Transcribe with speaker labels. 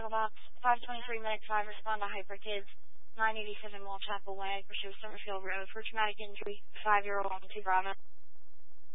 Speaker 1: mailbox. 523 Medic 5, respond to Hyperkids. 987 Wall Chapel Way, pursuit Summerfield Road for traumatic injury. 5-year-old on 2 Bravo.